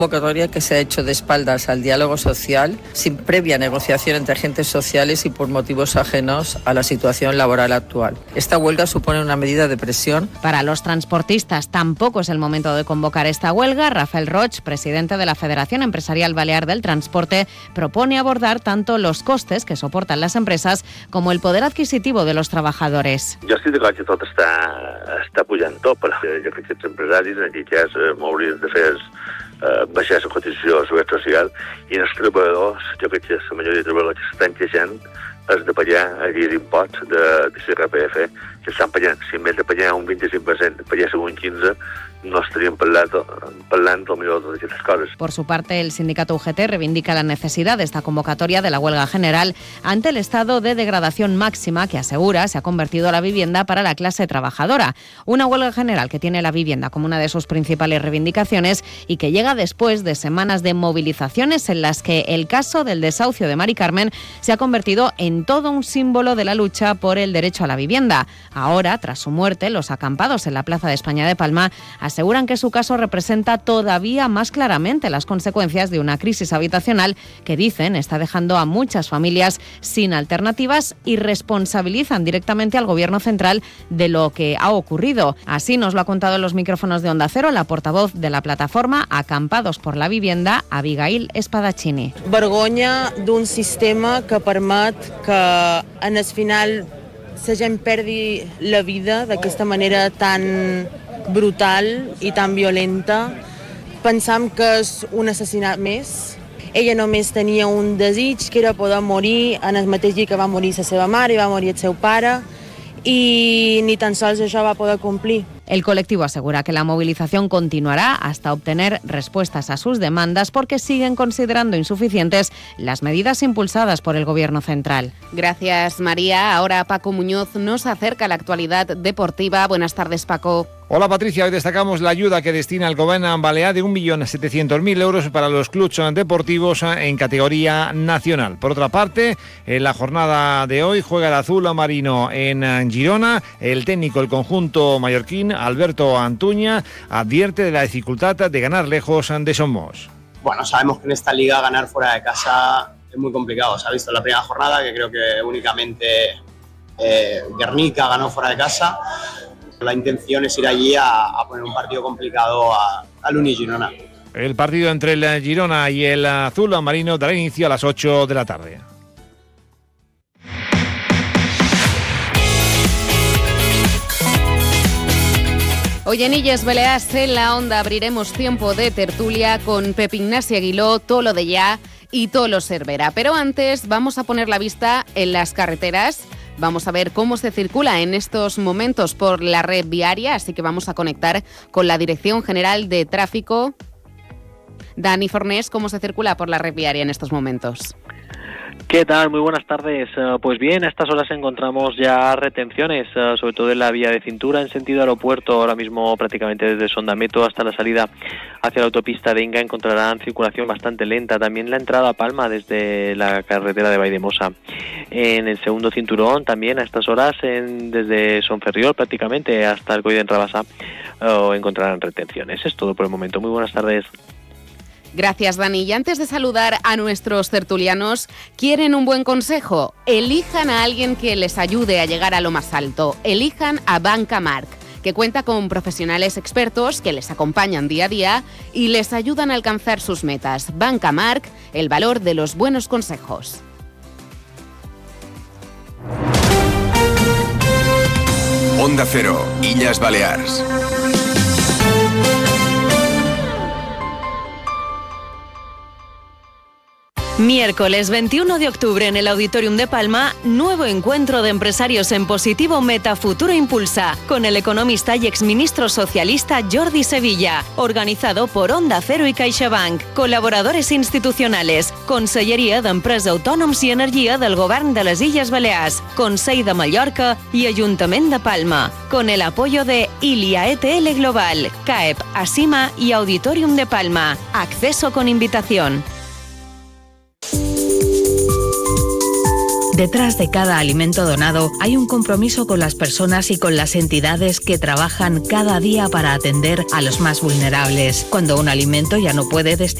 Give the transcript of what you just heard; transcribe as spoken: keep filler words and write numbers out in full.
Convocatoria que se ha hecho de espaldas al diálogo social, sin previa negociación entre agentes sociales y por motivos ajenos a la situación laboral actual. Esta huelga supone una medida de presión. Para los transportistas tampoco es el momento de convocar esta huelga. Rafael Roig, presidente de la Federación Empresarial Balear del Transporte, propone abordar tanto los costes que soportan las empresas como el poder adquisitivo de los trabajadores. Jo estic d'acord que tot està, està pujant tot, però jo crec que els empresaris en aquest cas m'haurien de fer eh, baixar la cotització a la seguretat social i els treballadors, jo crec que la majoria de treballadors que estan queixant és de pagar aquells imposts de, de l'I R P F que estan pagant. Si en vez de pagar un veinticinc per cent, pagar un quinze per cent, no estarían hablando, hablando de estas cosas. Por su parte, el sindicato U G T reivindica la necesidad de esta convocatoria de la huelga general ante el estado de degradación máxima que asegura se ha convertido la vivienda para la clase trabajadora. Una huelga general que tiene la vivienda como una de sus principales reivindicaciones y que llega después de semanas de movilizaciones en las que el caso del desahucio de Mari Carmen se ha convertido en todo un símbolo de la lucha por el derecho a la vivienda. Ahora, tras su muerte, los acampados en la Plaza de España de Palma aseguran que su caso representa todavía más claramente las consecuencias de una crisis habitacional que, dicen, está dejando a muchas familias sin alternativas y responsabilizan directamente al Gobierno central de lo que ha ocurrido. Así nos lo ha contado en los micrófonos de Onda Cero la portavoz de la plataforma Acampados por la Vivienda, Abigail Spadaccini. Vergonya d'un sistema que permet que en el final la gent perdi la vida d'aquesta manera tan brutal i tan violenta. Pensam que és un assassinat més. Ella només tenia un desig, que era poder morir en el mateix dia que va morir la seva mare i va morir el seu pare, i ni tan sols això va poder complir. El colectivo asegura que la movilización continuará hasta obtener respuestas a sus demandas porque siguen considerando insuficientes las medidas impulsadas por el Gobierno central. Gracias, María. Ahora Paco Muñoz nos acerca a la actualidad deportiva. Buenas tardes, Paco. Hola Patricia, hoy destacamos la ayuda que destina el Gobierno Balear de un millón setecientos mil euros para los clubs deportivos en categoría nacional. Por otra parte, en la jornada de hoy juega el azul marino en Girona. El técnico del conjunto mallorquín, Alberto Antuña, advierte de la dificultad de ganar lejos de Somos. Bueno, sabemos que en esta liga ganar fuera de casa es muy complicado. Se ha visto en la primera jornada que creo que únicamente eh, Guernica ganó fuera de casa. La intención es ir allí a, a poner un partido complicado a, al Uni Girona. El partido entre el Girona y el azul marino dará inicio a las ocho de la tarde. Hoy en Illes Balears, en la Onda, abriremos tiempo de tertulia con Pep Ignasi Aguiló, Tolo de Ya y Tolo Cervera. Pero antes vamos a poner la vista en las carreteras. Vamos a ver cómo se circula en estos momentos por la red viaria, así que vamos a conectar con la Dirección General de Tráfico. Dani Fornés, ¿cómo se circula por la red viaria en estos momentos? ¿Qué tal? Muy buenas tardes. Uh, pues bien, a estas horas encontramos ya retenciones, uh, sobre todo en la vía de cintura en sentido aeropuerto. Ahora mismo prácticamente desde Sondameto hasta la salida hacia la autopista de Inga encontrarán circulación bastante lenta. También la entrada a Palma desde la carretera de Valldemosa. En el segundo cinturón también a estas horas en, desde Sonferriol prácticamente hasta el Coll d'en Rabassa uh, encontrarán retenciones. Es todo por el momento. Muy buenas tardes. Gracias, Dani. Y antes de saludar a nuestros tertulianos, ¿quieren un buen consejo? Elijan a alguien que les ayude a llegar a lo más alto. Elijan a Banca Marc, que cuenta con profesionales expertos que les acompañan día a día y les ayudan a alcanzar sus metas. Banca Marc, el valor de los buenos consejos. Onda Cero, Illes Balears. Miércoles veintiuno de octubre en el Auditorium de Palma, nuevo encuentro de empresarios en positivo Meta Futuro Impulsa, con el economista y exministro socialista Jordi Sevilla, organizado por Onda Cero y CaixaBank, colaboradores institucionales, Conselleria d'Empresa Autònoms i Energia del Govern de les Illes Balears, Consell de Mallorca y Ayuntament de Palma, con el apoyo de Ilia E T L Global, C A E P, Asima y Auditorium de Palma. Acceso con invitación. Detrás de cada alimento donado hay un compromiso con las personas y con las entidades que trabajan cada día para atender a los más vulnerables. Cuando un alimento ya no puede destinarse